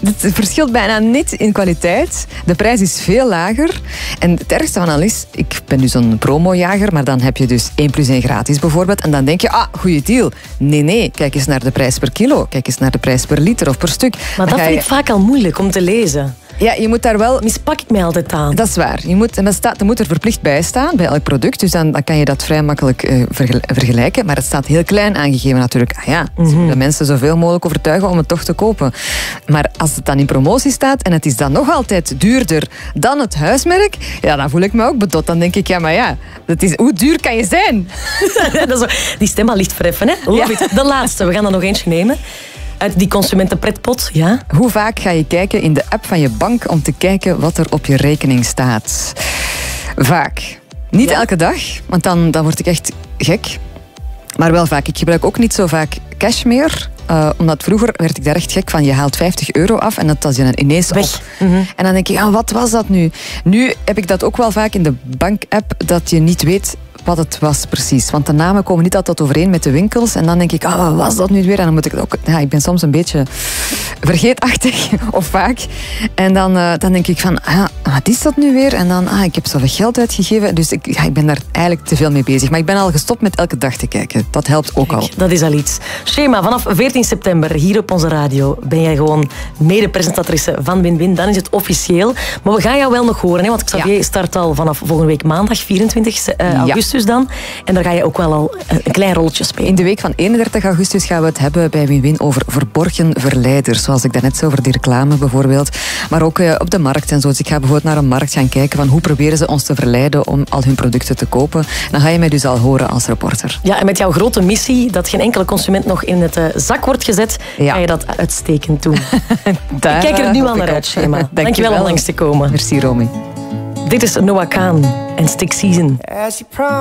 Het verschilt bijna niet in kwaliteit. De prijs is veel lager. En het ergste van al is, ik ben dus een promojager, maar dan heb je dus 1 + 1 gratis bijvoorbeeld. En dan denk je, goede deal. Nee, kijk eens naar de prijs per kilo. Kijk eens naar de prijs per liter of per stuk. Maar dat vind ik vaak al moeilijk om te lezen. Ja, je moet daar wel... Mispak ik mij altijd aan. Dat is waar. Dat moet er verplicht bij staan, bij elk product. Dus dan kan je dat vrij makkelijk vergelijken. Maar het staat heel klein aangegeven natuurlijk. De mensen zoveel mogelijk overtuigen om het toch te kopen. Maar als het dan in promotie staat en het is dan nog altijd duurder dan het huismerk, ja, dan voel ik me ook bedot. Dan denk ik, hoe duur kan je zijn? Die stem al licht verheffen, hè? De laatste, we gaan er nog eentje nemen. Uit die consumentenpretpot, ja. Hoe vaak ga je kijken in de app van je bank om te kijken wat er op je rekening staat? Vaak. Niet elke dag, want dan word ik echt gek. Maar wel vaak. Ik gebruik ook niet zo vaak cash meer. Omdat vroeger werd ik daar echt gek van. Je haalt €50 af en dat was je dan ineens weg. Op. En dan denk ik, wat was dat nu? Nu heb ik dat ook wel vaak in de bank-app, dat je niet weet wat het was precies. Want de namen komen niet altijd overeen met de winkels. En dan denk ik, wat was dat nu weer? En dan moet ik ook... ik ben soms een beetje vergeetachtig, of vaak. En dan denk ik van, wat is dat nu weer? En dan, ik heb zoveel geld uitgegeven. Dus ik ben daar eigenlijk te veel mee bezig. Maar ik ben al gestopt met elke dag te kijken. Dat helpt ook al. Dat is al iets. Shema, vanaf 14 september hier op onze radio ben jij gewoon mede-presentatrice van Win-Win. Dan is het officieel. Maar we gaan jou wel nog horen, hè? Want Xavier start al vanaf volgende week maandag, 24 augustus dan. En daar ga je ook wel al een klein rolletje spelen. In de week van 31 augustus gaan we het hebben bij Win-Win over verborgen verleiders. Zoals ik daarnet zei over die reclame bijvoorbeeld. Maar ook op de markt en zo. Dus ik ga bijvoorbeeld naar een markt gaan kijken van hoe proberen ze ons te verleiden om al hun producten te kopen. Dan ga je mij dus al horen als reporter. Ja, en met jouw grote missie, dat geen enkele consument nog in het zak wordt gezet, ga je dat uitstekend doen. Ik kijk er nu al naar uit, Shema. Dankjewel om langs te komen. Merci, Romy. Dit is Noah Kahan en Stick Season.